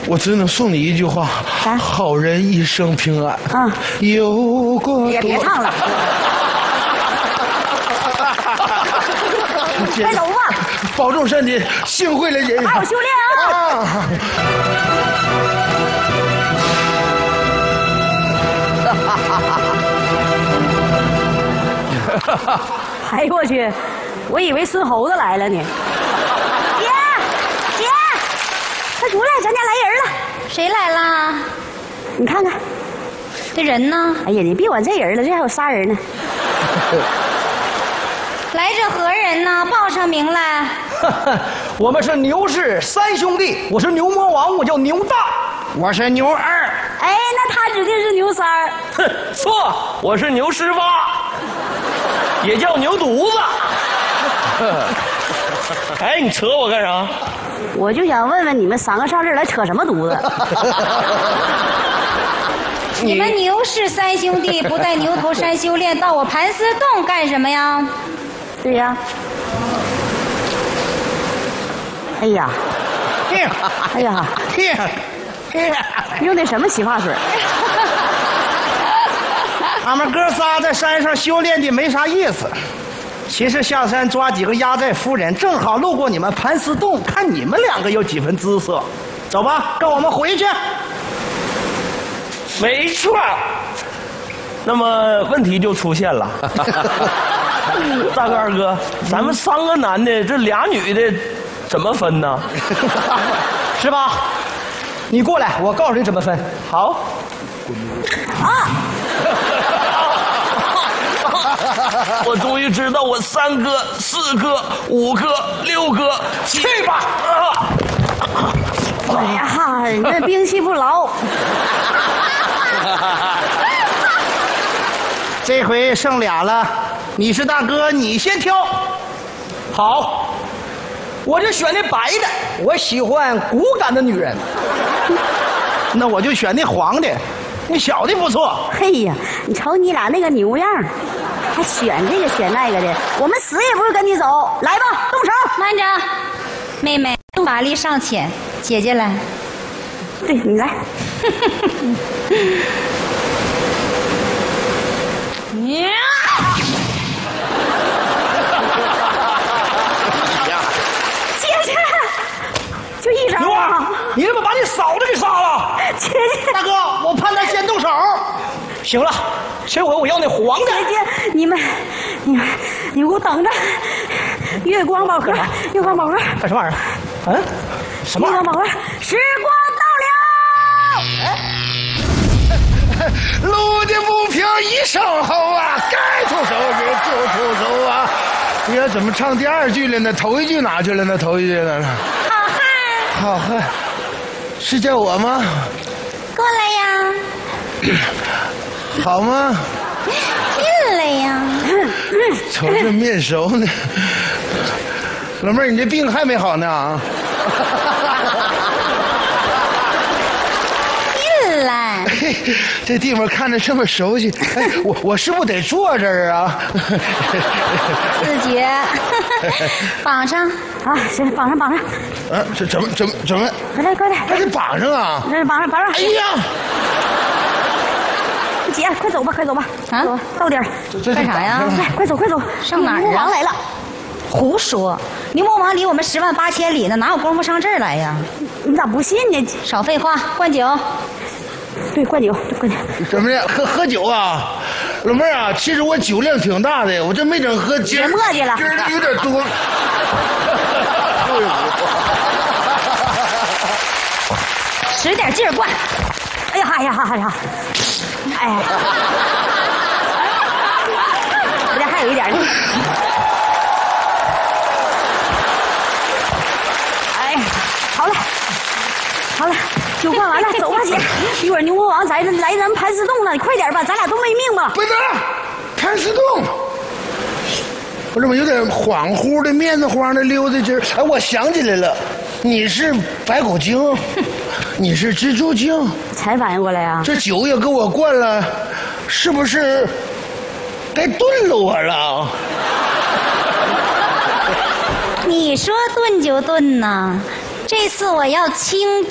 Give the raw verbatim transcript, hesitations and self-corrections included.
我只能送你一句话： 啥？ 好人一生平安。 啊， 有过别别唱了，快走吧， 保重身体，幸会了姐姐。 好好修炼啊！哎呦我去，我以为孙猴子来了呢。姐，姐，快出来，咱家来人了。 谁来了？ 你看看， 这人呢？ 哎呀，你别管这人了，这还有仨人呢。 来者何人呢？报上名来。 我们是牛氏三兄弟，我是牛魔王，我叫牛大。 我是牛二。 哎，那他指定是牛三儿。 哼，错，我是牛十八，也叫牛犊子。哎，你扯我干啥？ 我就想问问你们三个上这儿来扯什么犊子？ 你们牛氏三兄弟不在牛头山修炼，到我盘丝洞干什么呀？ 对呀。哎呀，哎呀，用的什么洗发水？ 俺们哥仨在山上修炼的没啥意思，其实下山抓几个压寨夫人，正好路过你们盘丝洞，看你们两个有几分姿色。走吧，跟我们回去。 没错。那么问题就出现了，大哥二哥，咱们三个男的，这俩女的怎么分呢？ 是吧？你过来，我告诉你怎么分。 好。 啊！ 我终于知道我三哥、四哥、五哥、六哥，去吧！啊！ 哎呀，你这兵器不牢。 这回剩俩了，你是大哥，你先挑。 好，我就选那白的，我喜欢骨感的女人。 那我就选那黄的，那小的不错。 嘿呀，你瞅你俩那个牛样，还选这个选那个的，我们死也不会跟你走。来吧，动手！ 慢着，妹妹，法力尚浅，姐姐来。 对你来。 呀！ 姐姐，就一招啊！ 你怎么把你嫂子给杀了？ 姐姐， 大哥，我判他先动手。 行了，这回我要那黄的。 姐姐，你们，你们，你给我等着！月光宝盒，月光宝盒， 干什么玩意儿？嗯，什么玩意儿？ 月光宝盒，时光到了。 路的不平一声吼啊，该出手就就出手啊！你看怎么唱第二句了呢？头一句哪去了呢？头一句呢？ 好汉， 好汉，是叫我吗？ 过来呀！ 好吗？ 进来呀！ 瞅这面熟呢。老妹儿，你这病还没好呢啊？ 进来。 这地方看着这么熟悉，哎，我我是不是得坐这儿啊？ 自觉，绑上啊，行，绑上绑上。 啊，这怎么怎么怎么？ 快点快点， 还得绑上啊？ 这绑上绑上。 哎呀！ 姐，快走吧，快走吧， 啊走吧，到点儿。 干啥呀？ 快快走快走， 上哪儿啊牛魔王来了。 胡说！牛魔王离我们十万八千里呢，哪有功夫上这儿来呀？ 你咋不信呢？ 少废话，灌酒。 对，灌酒，灌酒。 怎么的？喝喝酒啊？老妹儿啊，其实我酒量挺大的，我这没整喝，今别磨叽了今儿有点多。 使点劲儿灌。 哎呀哎呀哎呀！哎呀，我这还有一点呢。哎，好了，好了，酒灌完了，走吧，姐。一会儿牛魔王来来咱们盘丝洞了，你快点吧，咱俩都没命吧。 不能，盘丝洞。我怎么有点恍惚的、面子慌的溜达劲儿？哎，我想起来了，你是白骨精，你是蜘蛛精， 才反应过来呀、啊！ 这酒也给我灌了，是不是该炖了我了？ 你说炖就炖呐，这次我要清